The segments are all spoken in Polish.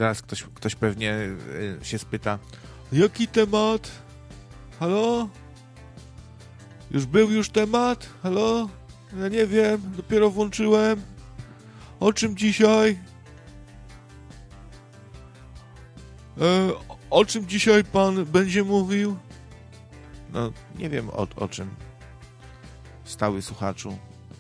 Teraz ktoś pewnie się spyta, jaki temat? Halo? Był temat? Halo? Ja nie wiem, dopiero włączyłem. O czym dzisiaj? O czym dzisiaj pan będzie mówił? No, nie wiem o czym. Stały słuchaczu.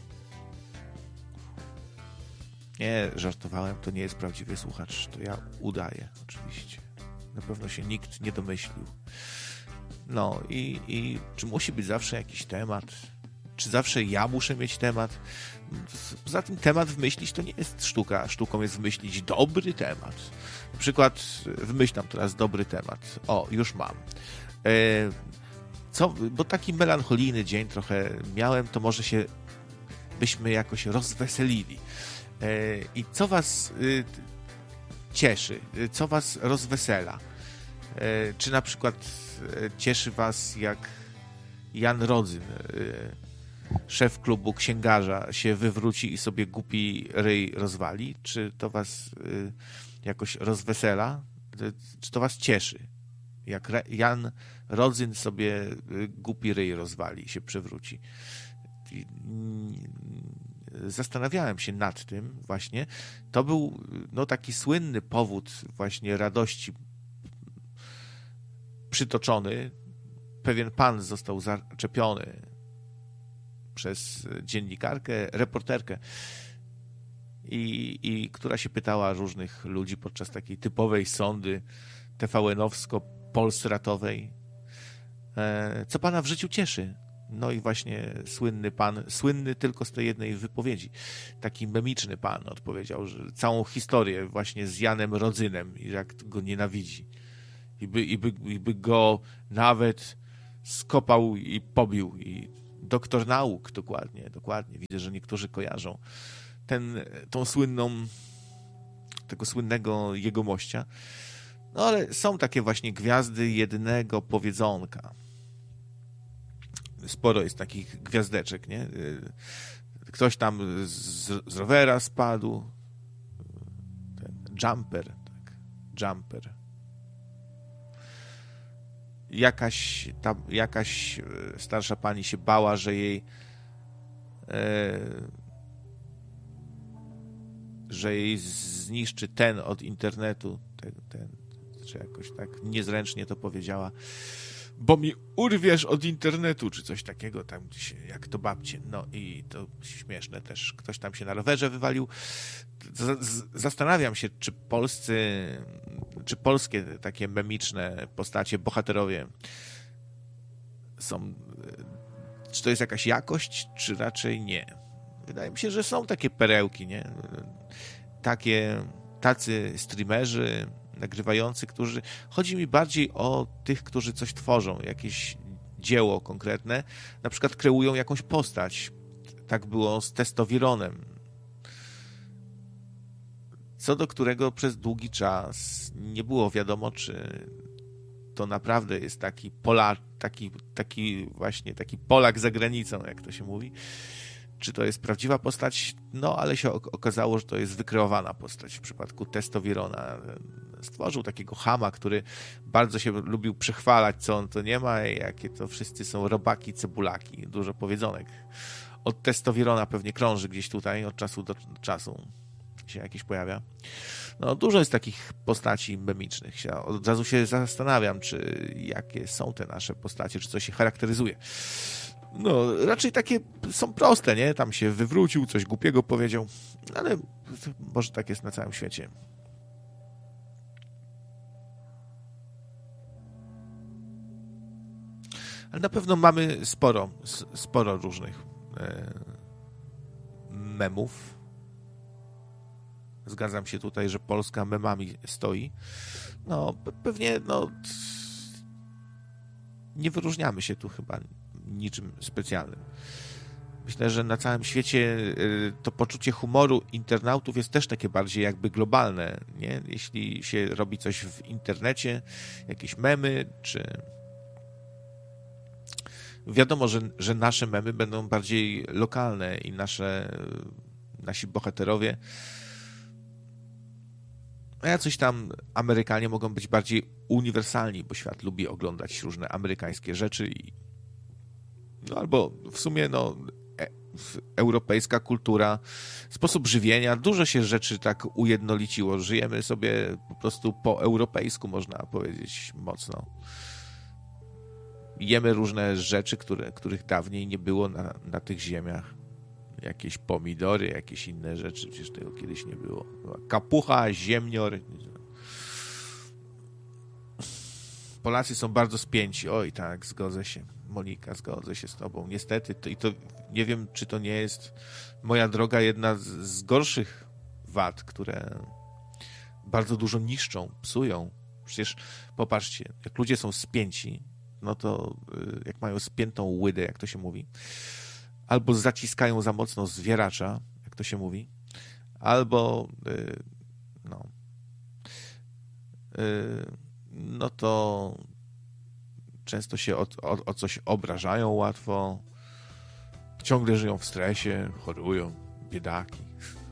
Nie, żartowałem, to nie jest prawdziwy słuchacz. To ja udaję, oczywiście. Na pewno się nikt nie domyślił. No i czy musi być zawsze jakiś temat? Czy zawsze ja muszę mieć temat? Poza tym temat wymyślić to nie jest sztuka. Sztuką jest wymyślić dobry temat. Na przykład wymyślam teraz dobry temat. O, już mam. Bo taki melancholijny dzień trochę miałem, to może się byśmy jakoś rozweselili. I co was cieszy? Co was rozwesela? Czy na przykład cieszy was, jak Jan Rodzyn, szef klubu księgarza, się wywróci i sobie głupi ryj rozwali? Czy to was jakoś rozwesela? Czy to was cieszy? Jak Jan Rodzyn sobie głupi ryj rozwali, się przewróci. Zastanawiałem się nad tym właśnie. To był taki słynny powód właśnie radości przytoczony. Pewien pan został zaczepiony przez dziennikarkę, reporterkę i która się pytała różnych ludzi podczas takiej typowej sondy TVN-owsko-polsratowej, co pana w życiu cieszy? No i właśnie słynny pan, słynny tylko z tej jednej wypowiedzi, taki memiczny pan odpowiedział, że całą historię właśnie z Janem Rodzynem i jak go nienawidzi. I by go nawet skopał i pobił. I doktor nauk, dokładnie. Widzę, że niektórzy kojarzą tego słynnego jegomościa. No ale są takie właśnie gwiazdy jednego powiedzonka. Sporo jest takich gwiazdeczek, nie? Ktoś tam z rowera spadł. Jumper. Jakaś starsza pani się bała, że jej zniszczy ten od internetu. Czy jakoś tak niezręcznie to powiedziała. Bo mi urwiesz od internetu, czy coś takiego, tam jak to babcie. No i to śmieszne też. Ktoś tam się na rowerze wywalił. Zastanawiam się, czy polskie takie memiczne postacie, bohaterowie są, czy to jest jakaś jakość, czy raczej nie. Wydaje mi się, że są takie perełki, nie? Tacy streamerzy nagrywający, którzy... Chodzi mi bardziej o tych, którzy coś tworzą, jakieś dzieło konkretne, na przykład kreują jakąś postać. Tak było z Testowironem, co do którego przez długi czas nie było wiadomo, czy to naprawdę jest taki Polak za granicą, jak to się mówi. Czy to jest prawdziwa postać? No, ale się okazało, że to jest wykreowana postać. W przypadku Testowirona stworzył takiego chama, który bardzo się lubił przechwalać, co on to nie ma i jakie to wszyscy są robaki, cebulaki. Dużo powiedzonek. Od Testowirona pewnie krąży gdzieś tutaj, od czasu do czasu się jakieś pojawia. No, dużo jest takich postaci memicznych. Od razu się zastanawiam, czy jakie są te nasze postacie, czy coś się charakteryzuje. No, raczej takie są proste, nie? Tam się wywrócił, coś głupiego powiedział, ale może tak jest na całym świecie. Ale na pewno mamy sporo różnych memów. Zgadzam się tutaj, że Polska memami stoi. No, pewnie, nie wyróżniamy się tu chyba niczym specjalnym. Myślę, że na całym świecie to poczucie humoru internautów jest też takie bardziej jakby globalne, nie? Jeśli się robi coś w internecie, jakieś memy, czy... Wiadomo, że nasze memy będą bardziej lokalne i nasi bohaterowie A jacyś tam Amerykanie mogą być bardziej uniwersalni, bo świat lubi oglądać różne amerykańskie rzeczy no albo w sumie europejska kultura, sposób żywienia, dużo się rzeczy tak ujednoliciło. Żyjemy sobie po prostu po europejsku, można powiedzieć mocno. Jemy różne rzeczy, których dawniej nie było na tych ziemiach. Jakieś pomidory, jakieś inne rzeczy, przecież tego kiedyś nie było. Kapucha, ziemnior. Polacy są bardzo spięci. Oj tak, zgodzę się. Monika, zgodzę się z tobą. Niestety, to nie wiem, czy to nie jest, moja droga, jedna z gorszych wad, które bardzo dużo niszczą, psują. Przecież popatrzcie, jak ludzie są spięci, no to jak mają spiętą łydę, jak to się mówi, albo zaciskają za mocno zwieracza, jak to się mówi, albo no to często się o coś obrażają łatwo, ciągle żyją w stresie, chorują, biedaki.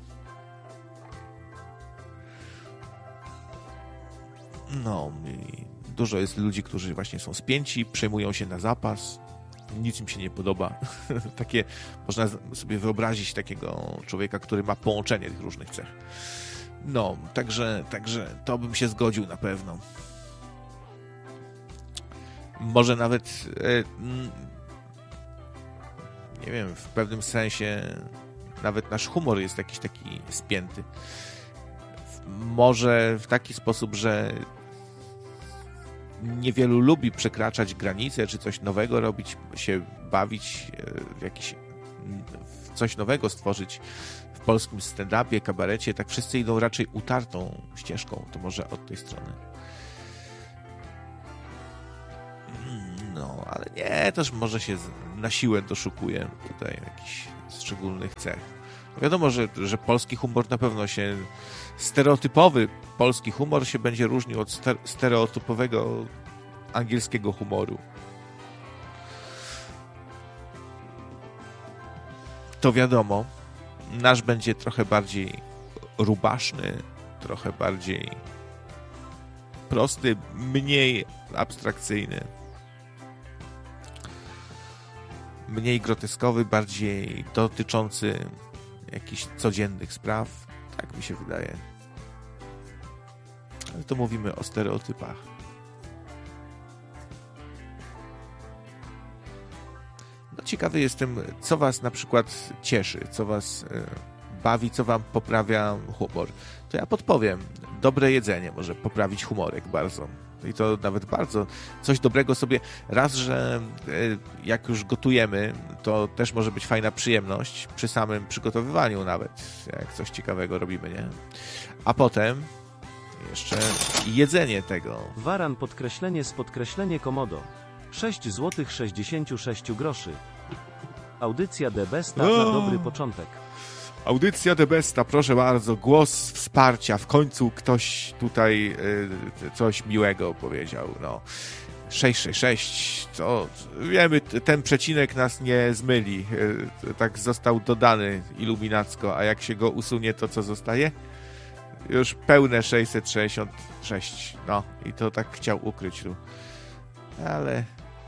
No i dużo jest ludzi, którzy właśnie są spięci, przejmują się na zapas, nic im się nie podoba. Takie, można sobie wyobrazić takiego człowieka, który ma połączenie tych różnych cech. No, także to bym się zgodził na pewno. Może nawet nie wiem, w pewnym sensie nawet nasz humor jest jakiś taki spięty. Może w taki sposób, że niewielu lubi przekraczać granice, czy coś nowego robić, się bawić, w coś nowego stworzyć w polskim stand-upie, kabarecie. Tak wszyscy idą raczej utartą ścieżką. To może od tej strony. No, ale nie, też może się na siłę doszukuje tutaj jakichś szczególnych cech. Wiadomo, że polski humor na pewno się, stereotypowy polski humor się będzie różnił od stereotypowego angielskiego humoru. To wiadomo, nasz będzie trochę bardziej rubaszny, trochę bardziej prosty, mniej abstrakcyjny, mniej groteskowy, bardziej dotyczący jakichś codziennych spraw. Tak mi się wydaje. Ale to mówimy o stereotypach. No ciekawy jestem, co was na przykład cieszy, co was bawi, co wam poprawia humor. To ja podpowiem. Dobre jedzenie może poprawić humorek bardzo. I to nawet bardzo. Coś dobrego sobie. Raz, że jak już gotujemy, to też może być fajna przyjemność przy samym przygotowywaniu nawet, jak coś ciekawego robimy, nie? A potem jeszcze jedzenie tego. Waran podkreślenie Komodo. 6 zł 66 groszy. Audycja The Besta na dobry początek. Audycja The Besta, proszę bardzo, głos wsparcia. W końcu ktoś tutaj coś miłego powiedział. No. 666, to wiemy, ten przecinek nas nie zmyli. Tak został dodany iluminacko, a jak się go usunie, to co zostaje? Już pełne 666. No i to tak chciał ukryć tu. Ale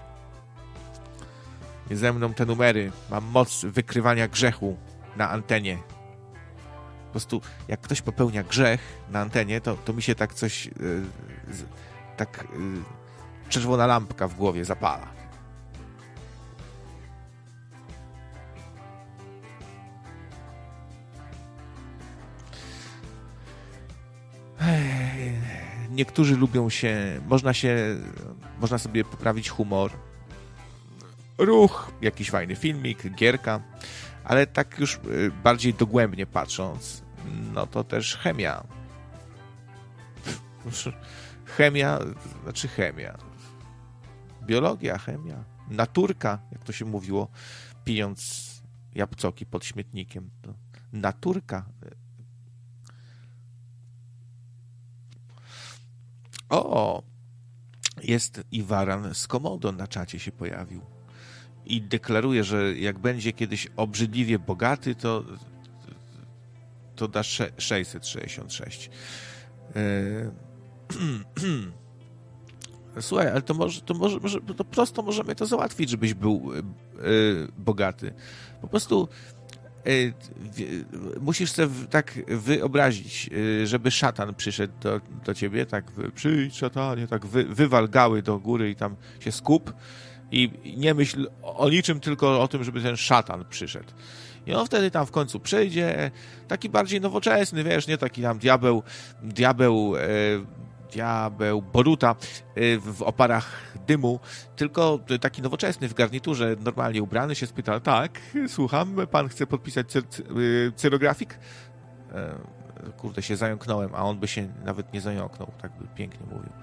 nie ze mną te numery. Mam moc wykrywania grzechu na antenie. Po prostu jak ktoś popełnia grzech na antenie, to mi się tak coś czerwona lampka w głowie zapala. Niektórzy lubią się, można sobie poprawić humor, ruch, jakiś fajny filmik, gierka, ale tak już bardziej dogłębnie patrząc, no to też chemia. Chemia. Biologia, chemia, naturka, jak to się mówiło, pijąc jabłcoki pod śmietnikiem. To naturka. O, jest i Waran z Komodo na czacie się pojawił. I deklaruje, że jak będzie kiedyś obrzydliwie bogaty, to da 666. Słuchaj, ale to prosto możemy to załatwić, żebyś był bogaty. Po prostu musisz sobie tak wyobrazić, żeby szatan przyszedł do ciebie, tak przyjdź szatanie, tak wywal gały do góry i tam się skup i nie myśl o niczym, tylko o tym, żeby ten szatan przyszedł. I on wtedy tam w końcu przyjdzie, taki bardziej nowoczesny, wiesz, nie taki tam diabeł Boruta w oparach dymu, tylko taki nowoczesny w garniturze, normalnie ubrany, się spyta, tak, słucham, pan chce podpisać cyrografik? Kurde, się zająknąłem, a on by się nawet nie zająknął, tak by pięknie mówił.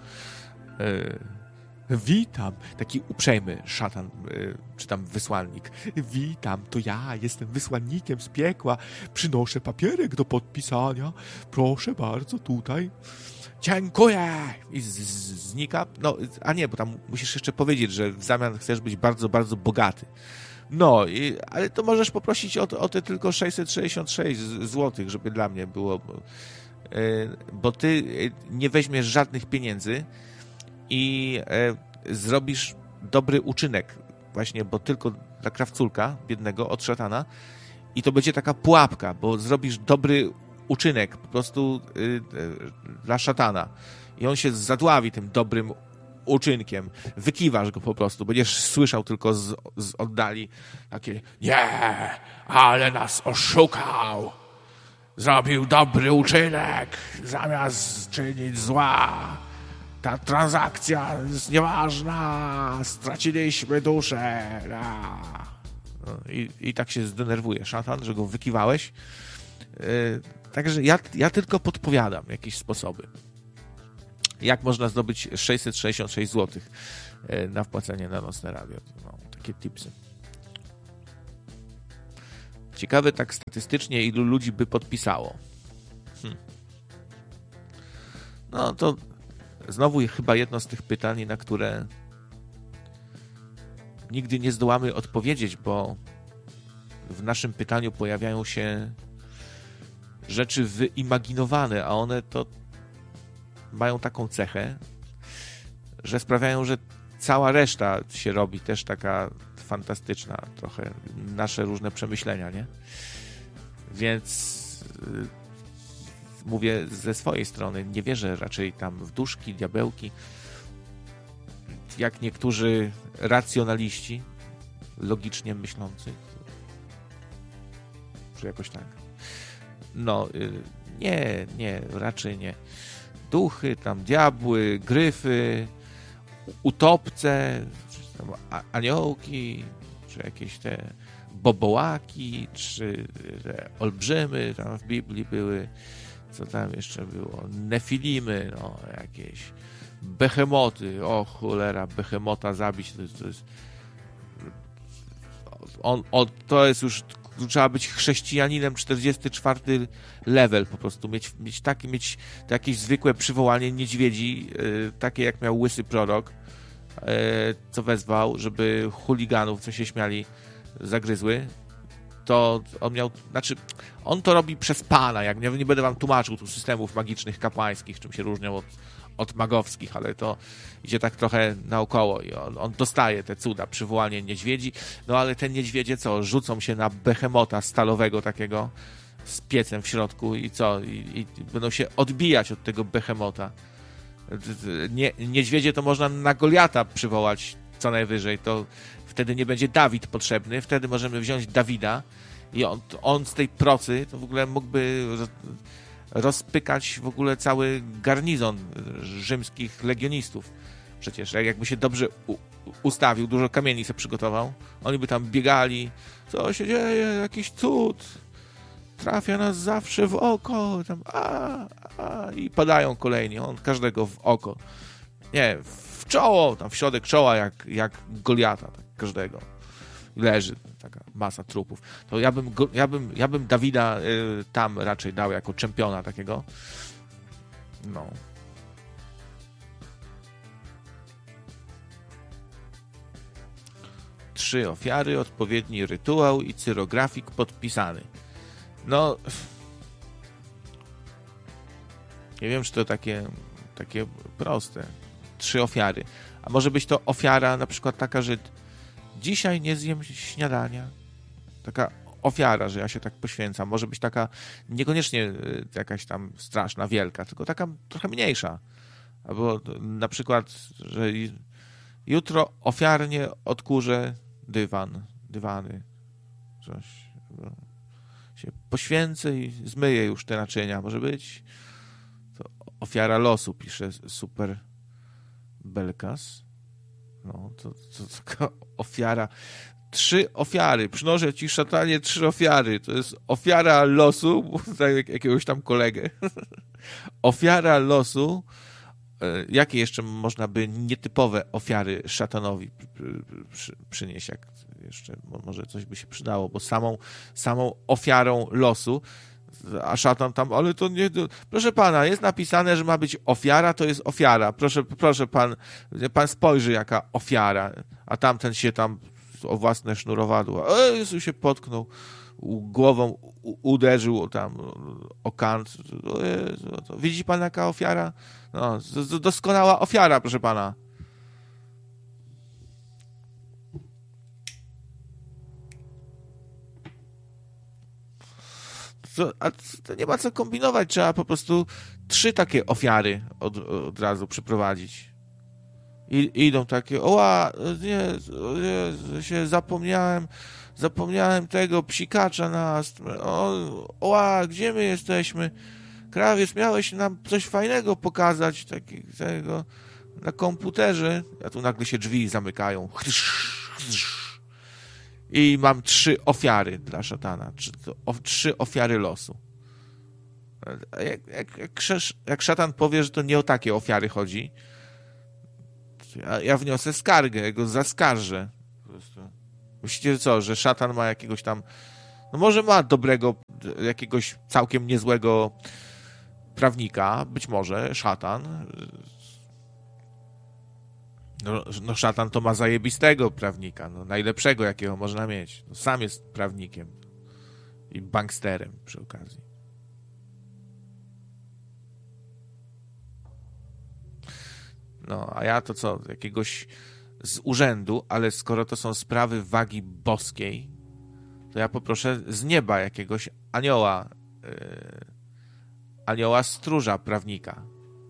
Witam, taki uprzejmy szatan, czy tam wysłannik. Witam, to ja jestem wysłannikiem z piekła, przynoszę papierek do podpisania, proszę bardzo, tutaj. Dziękuję! I znika. No, a nie, bo tam musisz jeszcze powiedzieć, że w zamian chcesz być bardzo, bardzo bogaty. No, ale to możesz poprosić o te tylko 666 zł, żeby dla mnie było, bo ty nie weźmiesz żadnych pieniędzy i zrobisz dobry uczynek właśnie, bo tylko dla krawculka biednego od szatana i to będzie taka pułapka, bo zrobisz dobry uczynek po prostu dla szatana i on się zadławi tym dobrym uczynkiem. Wykiwasz go po prostu, będziesz słyszał tylko z oddali takie nie, ale nas oszukał. Zrobił dobry uczynek zamiast czynić zła. Ta transakcja jest nieważna. Straciliśmy duszę. No, i tak się zdenerwuje szatan, że go wykiwałeś. Także ja tylko podpowiadam jakieś sposoby. Jak można zdobyć 666 zł na wpłacenie na Nocne Radio. No, takie tipsy. Ciekawe tak statystycznie, ilu ludzi by podpisało. No to znowu chyba jedno z tych pytań, na które nigdy nie zdołamy odpowiedzieć, bo w naszym pytaniu pojawiają się rzeczy wyimaginowane, a one to mają taką cechę, że sprawiają, że cała reszta się robi też taka fantastyczna, trochę nasze różne przemyślenia, nie? Więc mówię ze swojej strony, nie wierzę raczej tam w duszki, diabełki, jak niektórzy racjonaliści, logicznie myślący, że jakoś tak. No, nie, raczej nie. Duchy, tam diabły, gryfy, utopce, czy tam aniołki, czy jakieś te bobołaki, czy te olbrzymy tam w Biblii były, co tam jeszcze było, nefilimy, no jakieś behemoty, o cholera, behemota zabić, to jest to jest już, trzeba być chrześcijaninem 44 level po prostu, mieć jakieś zwykłe przywołanie niedźwiedzi, takie jak miał łysy prorok, co wezwał, żeby chuliganów, co się śmiali, zagryzły. To on miał, znaczy on to robi przez Pana, jak nie będę wam tłumaczył tu systemów magicznych, kapłańskich, czym się różnią od magowskich, ale to idzie tak trochę naokoło i on dostaje te cuda, przywołanie niedźwiedzi, no ale te niedźwiedzie co, rzucą się na behemota stalowego takiego z piecem w środku i co, i będą się odbijać od tego behemota. Niedźwiedzie to można na Goliata przywołać co najwyżej, to wtedy nie będzie Dawid potrzebny, wtedy możemy wziąć Dawida i on z tej procy to w ogóle mógłby rozpykać w ogóle cały garnizon rzymskich legionistów. Przecież jakby się dobrze ustawił, dużo kamieni sobie przygotował, oni by tam biegali, co się dzieje, jakiś cud, trafia nas zawsze w oko, tam i padają kolejni, on każdego w oko. Nie, w czoło, tam w środek czoła, jak Goliata, tak, każdego. Leży taka masa trupów. To ja bym Dawida tam raczej dał jako czempiona takiego. No. Trzy ofiary, odpowiedni rytuał i cyrografik podpisany. No. Nie wiem, czy to takie proste. 3 ofiary. A może być to ofiara na przykład taka, że dzisiaj nie zjem śniadania. Taka ofiara, że ja się tak poświęcam. Może być taka niekoniecznie jakaś tam straszna, wielka, tylko taka trochę mniejsza. Albo na przykład, że jutro ofiarnie odkurzę dywany. Coś. Się poświęcę i zmyję już te naczynia. Może być to ofiara losu, pisze Super Belkas. No, to taka ofiara. 3 ofiary. Przynoszę ci, szatanie, 3 ofiary. To jest ofiara losu, tak jakiegoś tam kolegę. Ofiara losu. Jakie jeszcze można by nietypowe ofiary szatanowi przynieść? Jak jeszcze może coś by się przydało, bo samą ofiarą losu, a szatan tam, ale to nie... Proszę pana, jest napisane, że ma być ofiara, to jest ofiara. Proszę pan spojrzy, jaka ofiara. A tamten się tam o własne sznurowadło. Jezu, się potknął. Głową uderzył tam o kant. Jezu, widzi pan, jaka ofiara? No, doskonała ofiara, proszę pana. To nie ma co kombinować. Trzeba po prostu 3 takie ofiary od razu przeprowadzić. Idą takie, nie, się zapomniałem tego psikacza gdzie my jesteśmy? Krawiec, miałeś nam coś fajnego pokazać, takiego na komputerze. A tu nagle się drzwi zamykają. I mam 3 ofiary dla szatana. 3 ofiary losu. Jak szatan powie, że to nie o takie ofiary chodzi, ja wniosę skargę, ja go zaskarżę. Myślicie co, że szatan ma jakiegoś tam... No może ma dobrego, jakiegoś całkiem niezłego prawnika, być może szatan. No szatan to ma zajebistego prawnika, no najlepszego, jakiego można mieć. No, sam jest prawnikiem i banksterem przy okazji. No, a ja to co? Jakiegoś z urzędu, ale skoro to są sprawy wagi boskiej, to ja poproszę z nieba jakiegoś anioła stróża prawnika.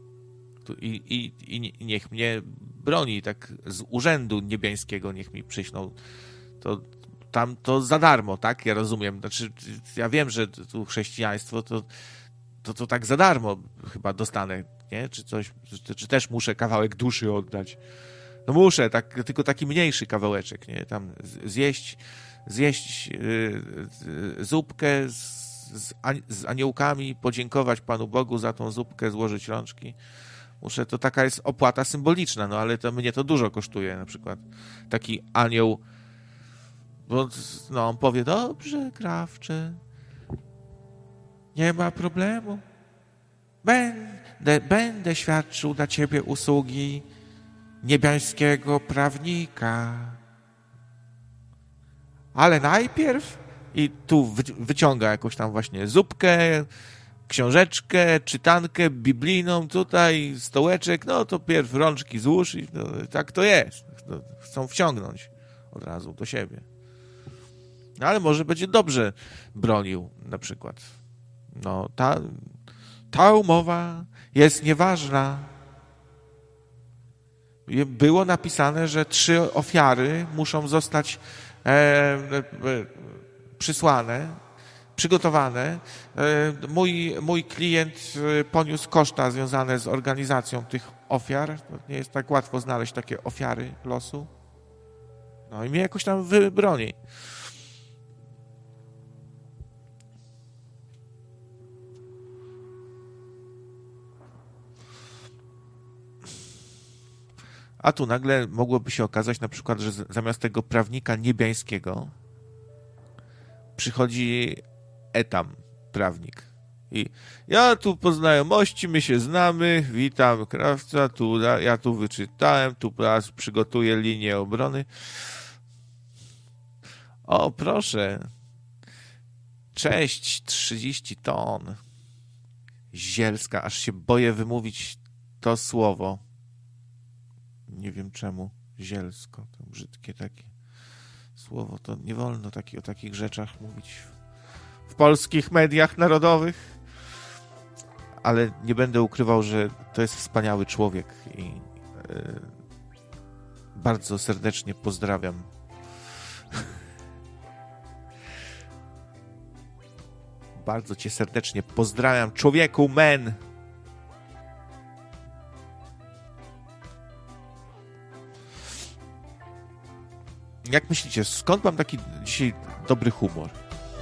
I niech mnie broni, tak z urzędu niebiańskiego niech mi przyśną. To za darmo, tak? Ja rozumiem. Znaczy, ja wiem, że tu chrześcijaństwo to tak za darmo chyba dostanę, nie? Czy coś, czy też muszę kawałek duszy oddać? No muszę, tylko taki mniejszy kawałeczek, nie? Tam zjeść zupkę z aniołkami, podziękować Panu Bogu za tą zupkę, złożyć rączki. Muszę, to taka jest opłata symboliczna, no ale to mnie to dużo kosztuje, na przykład taki anioł, bo no, on powie, dobrze, krawcze, nie ma problemu, będę świadczył dla ciebie usługi niebiańskiego prawnika, ale najpierw i tu wyciąga jakąś tam właśnie zupkę, książeczkę, czytankę biblijną, tutaj stołeczek, no to pierw rączki złóż i no, tak to jest. No, chcą wciągnąć od razu do siebie. No, ale może będzie dobrze bronił na przykład. No ta umowa jest nieważna. Było napisane, że 3 ofiary muszą zostać przysłane, przygotowane. Mój klient poniósł koszta związane z organizacją tych ofiar. Nie jest tak łatwo znaleźć takie ofiary losu. No i mnie jakoś tam wybroni. A tu nagle mogłoby się okazać na przykład, że zamiast tego prawnika niebiańskiego przychodzi Etam, prawnik. I ja tu po znajomości, my się znamy, witam krawca, ja tu wyczytałem, tu teraz przygotuję linię obrony. O, proszę. Cześć, 30 ton. Zielska, aż się boję wymówić to słowo. Nie wiem czemu. Zielsko, to brzydkie takie słowo. To nie wolno o takich rzeczach mówić w polskich mediach narodowych. Ale nie będę ukrywał, że to jest wspaniały człowiek i bardzo serdecznie pozdrawiam. Bardzo cię serdecznie pozdrawiam, człowieku, men! Jak myślicie, skąd mam taki dzisiaj dobry humor?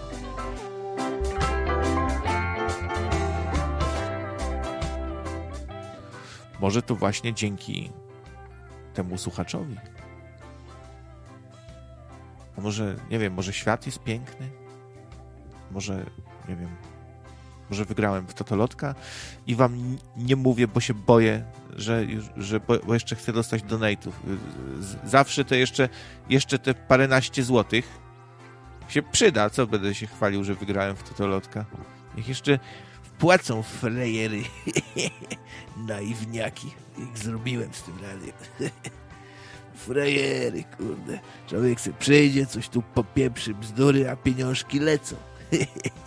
Może to właśnie dzięki temu słuchaczowi. A może, nie wiem, może świat jest piękny? Może, nie wiem, może wygrałem w totolotka i wam nie mówię, bo się boję, bo jeszcze chcę dostać donate'ów. Zawsze to jeszcze te paręnaście złotych się przyda. Co będę się chwalił, że wygrałem w totolotka? Niech jeszcze wpłacą frajery. Naiwniaki. Jak zrobiłem z tym radiem. Frajery, kurde. Człowiek se przejdzie, coś tu popieprzy bzdury, a pieniążki lecą.